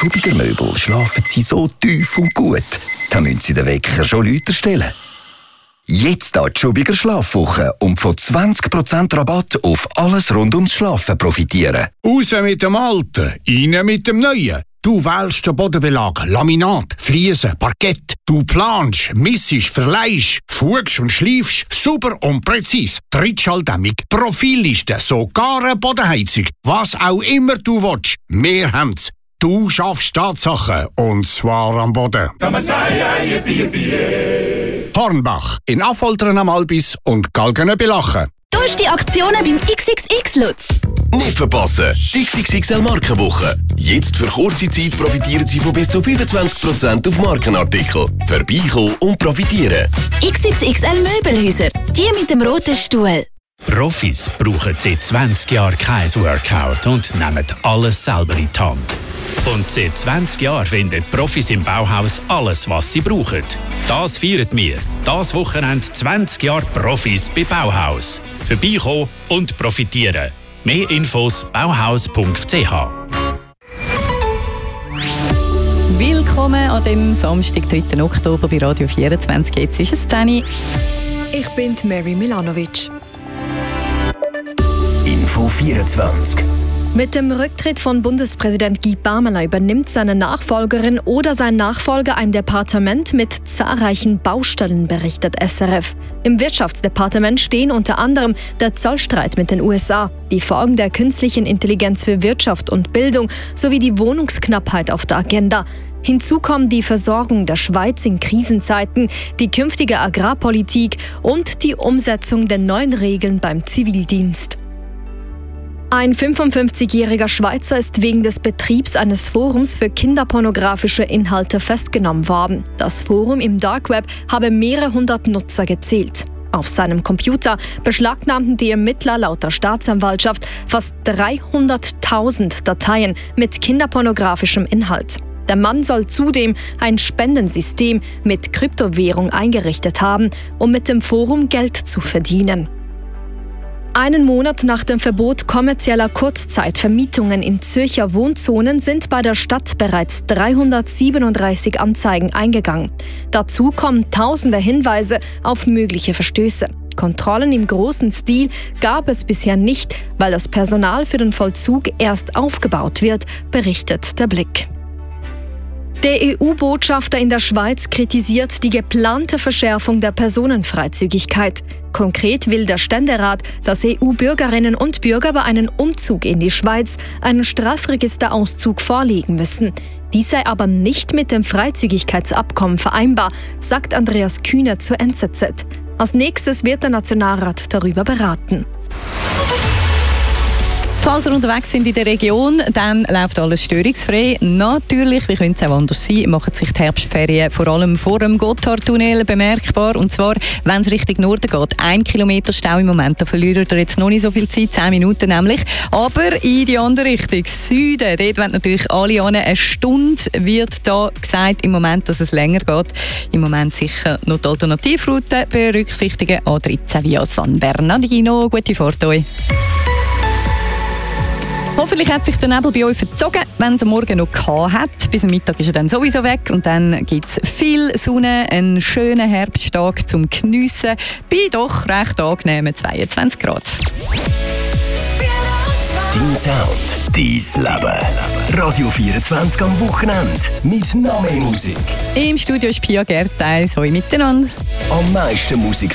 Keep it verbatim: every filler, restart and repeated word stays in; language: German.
Schubiger Möbel schlafen Sie so tief und gut, da müssen Sie den Wecker schon lauter stellen. Jetzt an die Schubiger Schlafwoche und von zwanzig Prozent Rabatt auf alles rund ums Schlafen profitieren. Raus mit dem Alten, rein mit dem Neuen. Du wählst den Bodenbelag, Laminat, Fliesen, Parkett. Du planst, missest, verleihst, fugst und schleifst, super und präzise. Trittschalldämmung, Profilliste, sogar eine Bodenheizung. Was auch immer du willst, wir haben's. Du schaffst Tatsachen, und zwar am Boden. Hornbach, in Affoltern am Albis und Galgene bei Lachen. Du hast die Aktionen beim X X X Lutz. Nicht verpassen! Die X X X L Markenwoche. Jetzt für kurze Zeit profitieren Sie von bis zu fünfundzwanzig Prozent auf Markenartikel. Vorbeikommen und profitieren. X X X L Möbelhäuser. Die mit dem roten Stuhl. Profis brauchen seit zwanzig Jahren kein Workout und nehmen alles selber in die Hand. Und seit zwanzig Jahren finden Profis im Bauhaus alles, was sie brauchen. Das feiern wir. Das Wochenende zwanzig Jahre Profis bei Bauhaus. Vorbeikommen und profitieren. Mehr Infos bauhaus punkt c h. Willkommen an dem Samstag, dritten Oktober bei Radio vierundzwanzig. Jetzt ist es zehn Uhr. Ich bin Mary Milanovic. Info vierundzwanzig. Mit dem Rücktritt von Bundespräsident Guy Parmelin übernimmt seine Nachfolgerin oder sein Nachfolger ein Departement mit zahlreichen Baustellen, berichtet S R F. Im Wirtschaftsdepartement stehen unter anderem der Zollstreit mit den U S A, die Folgen der künstlichen Intelligenz für Wirtschaft und Bildung sowie die Wohnungsknappheit auf der Agenda. Hinzu kommen die Versorgung der Schweiz in Krisenzeiten, die künftige Agrarpolitik und die Umsetzung der neuen Regeln beim Zivildienst. Ein fünfundfünfzigjähriger Schweizer ist wegen des Betriebs eines Forums für kinderpornografische Inhalte festgenommen worden. Das Forum im Dark Web habe mehrere hundert Nutzer gezählt. Auf seinem Computer beschlagnahmten die Ermittler laut der Staatsanwaltschaft fast dreihunderttausend Dateien mit kinderpornografischem Inhalt. Der Mann soll zudem ein Spendensystem mit Kryptowährung eingerichtet haben, um mit dem Forum Geld zu verdienen. Einen Monat nach dem Verbot kommerzieller Kurzzeitvermietungen in Zürcher Wohnzonen sind bei der Stadt bereits dreihundertsiebenunddreißig Anzeigen eingegangen. Dazu kommen tausende Hinweise auf mögliche Verstöße. Kontrollen im großen Stil gab es bisher nicht, weil das Personal für den Vollzug erst aufgebaut wird, berichtet der Blick. Der E U-Botschafter in der Schweiz kritisiert die geplante Verschärfung der Personenfreizügigkeit. Konkret will der Ständerat, dass E U-Bürgerinnen und Bürger bei einem Umzug in die Schweiz einen Strafregisterauszug vorlegen müssen. Dies sei aber nicht mit dem Freizügigkeitsabkommen vereinbar, sagt Andreas Kühner zur N Z Z. Als nächstes wird der Nationalrat darüber beraten. Falls ihr unterwegs sind in der Region, dann läuft alles störungsfrei. Natürlich, wie könnte es auch anders sein, machen sich die Herbstferien vor allem vor dem Gotthardtunnel bemerkbar. Und zwar, wenn es Richtung Norden geht. Ein Kilometer Stau im Moment, da verlieren ihr jetzt noch nicht so viel Zeit, zehn Minuten nämlich. Aber in die andere Richtung, Süden, dort wollen natürlich alle hin. Eine Stunde wird da gesagt im Moment, dass es länger geht. Im Moment sicher noch die Alternativroute berücksichtigen. A dreizehn via San Bernardino. Gute Fahrt euch. Hoffentlich hat sich der Nebel bei euch verzogen, wenn es am Morgen noch gehabt hat. Bis am Mittag ist er dann sowieso weg und dann gibt es viel Sonne, einen schönen Herbsttag zum Geniessen bei doch recht angenehmen zweiundzwanzig Grad. Dein Sound, dein Leben. Radio vierundzwanzig am Wochenende mit noch mehr Musik. Im Studio ist Pia Gerteis. Hallo miteinander. Am meisten Musik